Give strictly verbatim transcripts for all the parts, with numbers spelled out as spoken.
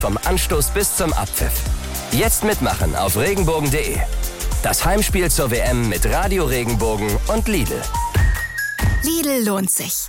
Vom Anstoß bis zum Abpfiff. Jetzt mitmachen auf regenbogen punkt de. Das Heimspiel zur W M mit Radio Regenbogen und Lidl. Lidl lohnt sich.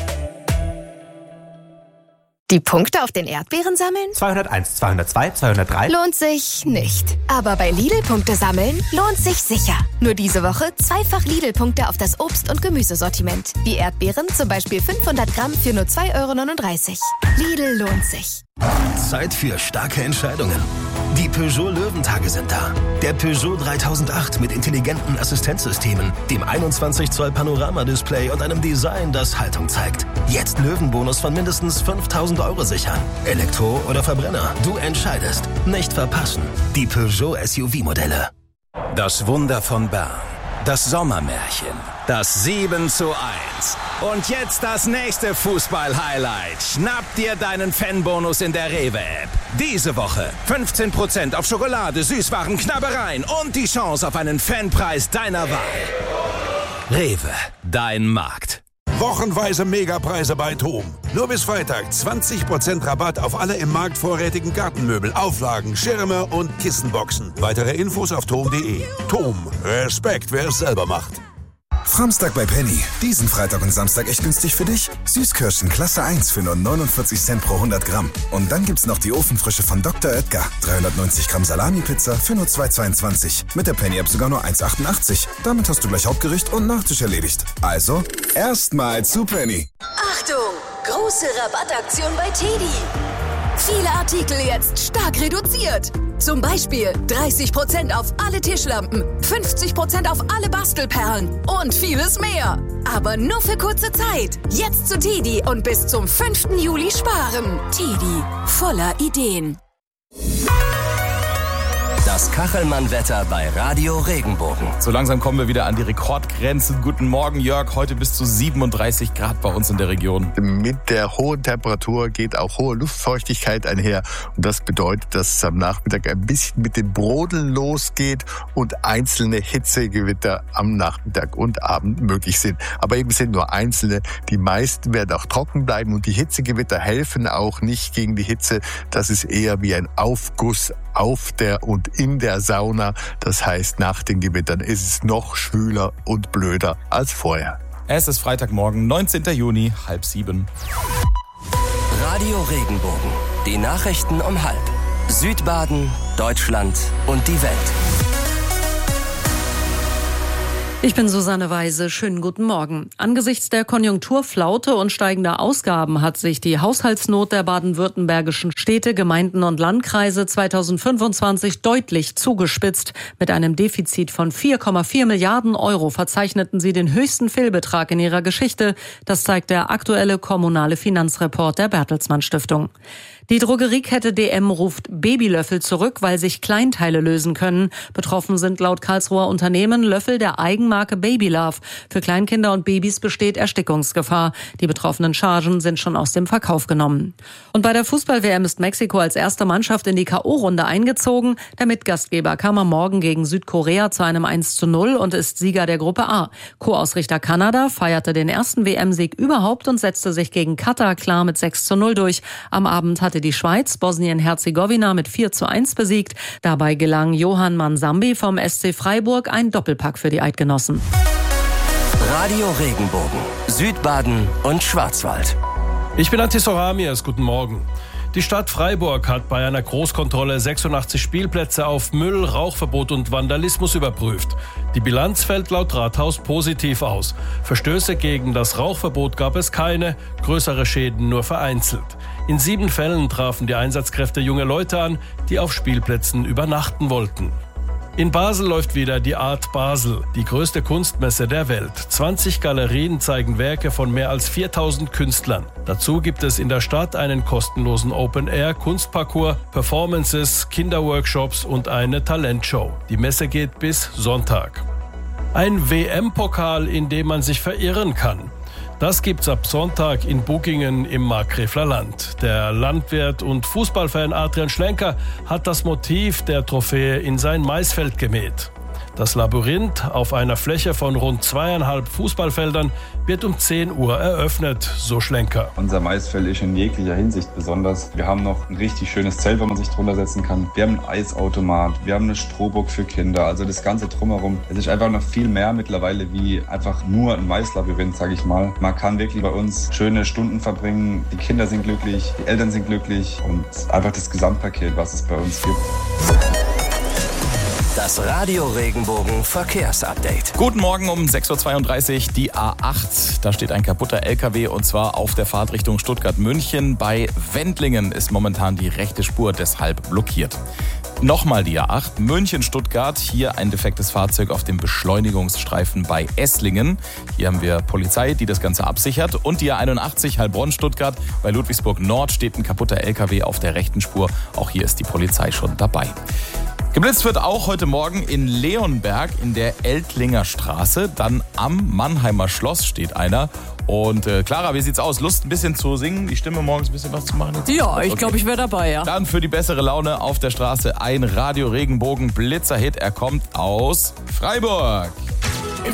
Die Punkte auf den Erdbeeren sammeln? zweihunderteins, zweihundertzwei, zweihundertdrei. Lohnt sich nicht. Aber bei Lidl Punkte sammeln lohnt sich sicher. Nur diese Woche zweifach Lidl-Punkte auf das Obst- und Gemüsesortiment. Wie Erdbeeren, zum Beispiel fünfhundert Gramm für nur zwei Euro neununddreißig. Lidl lohnt sich. Zeit für starke Entscheidungen. Die Peugeot Löwentage sind da. Der Peugeot dreitausendacht mit intelligenten Assistenzsystemen, dem einundzwanzig Zoll Panorama-Display und einem Design, das Haltung zeigt. Jetzt Löwenbonus von mindestens fünftausend Euro sichern. Elektro oder Verbrenner, du entscheidest. Nicht verpassen. Die Peugeot S U V-Modelle. Das Wunder von Bern. Das Sommermärchen. Das sieben zu eins. Und jetzt das nächste Fußball-Highlight. Schnapp dir deinen Fanbonus in der Rewe-App. Diese Woche fünfzehn Prozent auf Schokolade, Süßwaren, Knabbereien und die Chance auf einen Fanpreis deiner Wahl. Rewe, dein Markt. Wochenweise Megapreise bei TOM. Nur bis Freitag zwanzig Prozent Rabatt auf alle im Markt vorrätigen Gartenmöbel, Auflagen, Schirme und Kissenboxen. Weitere Infos auf tom punkt de. TOM. Respekt, wer es selber macht. Samstag bei Penny. Diesen Freitag und Samstag echt günstig für dich. Süßkirschen Klasse eins für nur neunundvierzig Cent pro hundert Gramm. Und dann gibt's noch die Ofenfrische von Doktor Oetker. dreihundertneunzig Gramm Salami-Pizza für nur zwei Euro zweiundzwanzig. Mit der Penny-App sogar nur eins Euro achtundachtzig. Damit hast du gleich Hauptgericht und Nachtisch erledigt. Also, erstmal zu Penny. Achtung! Große Rabattaktion bei Teddy. Viele Artikel jetzt stark reduziert. Zum Beispiel dreißig Prozent auf alle Tischlampen, fünfzig Prozent auf alle Bastelperlen und vieles mehr. Aber nur für kurze Zeit. Jetzt zu Teddy und bis zum fünften Juli sparen. Teddy, voller Ideen. Das Kachelmann-Wetter bei Radio Regenbogen. So langsam kommen wir wieder an die Rekordgrenzen. Guten Morgen, Jörg. Heute bis zu siebenunddreißig Grad bei uns in der Region. Mit der hohen Temperatur geht auch hohe Luftfeuchtigkeit einher. Und das bedeutet, dass es am Nachmittag ein bisschen mit dem Brodeln losgeht und einzelne Hitzegewitter am Nachmittag und Abend möglich sind. Aber eben sind nur einzelne. Die meisten werden auch trocken bleiben und die Hitzegewitter helfen auch nicht gegen die Hitze. Das ist eher wie ein Aufguss auf der und in der Sauna. Das heißt, nach den Gewittern ist es noch schwüler und blöder als vorher. Es ist Freitagmorgen, neunzehnten Juni, halb sieben. Radio Regenbogen. Die Nachrichten um halb. Südbaden, Deutschland und die Welt. Ich bin Susanne Weise. Schönen guten Morgen. Angesichts der Konjunkturflaute und steigender Ausgaben hat sich die Haushaltsnot der baden-württembergischen Städte, Gemeinden und Landkreise zweitausendfünfundzwanzig deutlich zugespitzt. Mit einem Defizit von vier Komma vier Milliarden Euro verzeichneten sie den höchsten Fehlbetrag in ihrer Geschichte. Das zeigt der aktuelle kommunale Finanzreport der Bertelsmann Stiftung. Die Drogeriekette D M ruft Babylöffel zurück, weil sich Kleinteile lösen können. Betroffen sind laut Karlsruher Unternehmen Löffel der Eigenmarke Babylove. Für Kleinkinder und Babys besteht Erstickungsgefahr. Die betroffenen Chargen sind schon aus dem Verkauf genommen. Und bei der Fußball-W M ist Mexiko als erste Mannschaft in die K O-Runde eingezogen. Der Mitgastgeber kam am Morgen gegen Südkorea zu einem eins zu null und ist Sieger der Gruppe A. Co-Ausrichter Kanada feierte den ersten W M-Sieg überhaupt und setzte sich gegen Katar klar mit sechs zu null durch. Am Abend hatte die Schweiz Bosnien-Herzegowina mit vier zu eins besiegt. Dabei gelang Johann Mansambi vom S C Freiburg ein Doppelpack für die Eidgenossen. Radio Regenbogen, Südbaden und Schwarzwald. Ich bin Antis Horamias, guten Morgen. Die Stadt Freiburg hat bei einer Großkontrolle sechsundachtzig Spielplätze auf Müll, Rauchverbot und Vandalismus überprüft. Die Bilanz fällt laut Rathaus positiv aus. Verstöße gegen das Rauchverbot gab es keine, größere Schäden nur vereinzelt. In sieben Fällen trafen die Einsatzkräfte junge Leute an, die auf Spielplätzen übernachten wollten. In Basel läuft wieder die Art Basel, die größte Kunstmesse der Welt. zwanzig Galerien zeigen Werke von mehr als viertausend Künstlern. Dazu gibt es in der Stadt einen kostenlosen Open-Air-Kunstparcours, Performances, Kinderworkshops und eine Talentshow. Die Messe geht bis Sonntag. Ein W M-Pokal, in dem man sich verirren kann. Das gibt's ab Sonntag in Buggingen im Markgräfler Land. Der Landwirt und Fußballfan Adrian Schlenker hat das Motiv der Trophäe in sein Maisfeld gemäht. Das Labyrinth auf einer Fläche von rund zweieinhalb Fußballfeldern wird um zehn Uhr eröffnet, so Schlenker. Unser Maisfeld ist in jeglicher Hinsicht besonders. Wir haben noch ein richtig schönes Zelt, wo man sich drunter setzen kann. Wir haben einen Eisautomat, wir haben eine Strohburg für Kinder, also das ganze Drumherum. Es ist einfach noch viel mehr mittlerweile wie einfach nur ein Maislabyrinth, sage ich mal. Man kann wirklich bei uns schöne Stunden verbringen. Die Kinder sind glücklich, die Eltern sind glücklich und einfach das Gesamtpaket, was es bei uns gibt. Das Radio Regenbogen Verkehrsupdate. Guten Morgen um sechs Uhr zweiunddreißig, die A acht. Da steht ein kaputter L K W und zwar auf der Fahrt Richtung Stuttgart-München. Bei Wendlingen ist momentan die rechte Spur deshalb blockiert. Nochmal die A acht, München-Stuttgart. Hier ein defektes Fahrzeug auf dem Beschleunigungsstreifen bei Esslingen. Hier haben wir Polizei, die das Ganze absichert. Und die A einundachtzig, Heilbronn-Stuttgart. Bei Ludwigsburg-Nord steht ein kaputter L K W auf der rechten Spur. Auch hier ist die Polizei schon dabei. Geblitzt wird auch heute Morgen in Leonberg in der Eltlinger Straße. Dann am Mannheimer Schloss steht einer. Und äh, Clara, wie sieht's aus? Lust ein bisschen zu singen? Die Stimme morgens ein bisschen was zu machen? Jetzt? Ja, ich okay. glaube, ich wäre dabei, ja. Dann für die bessere Laune auf der Straße ein Radio Regenbogen Blitzerhit. Er kommt aus Freiburg.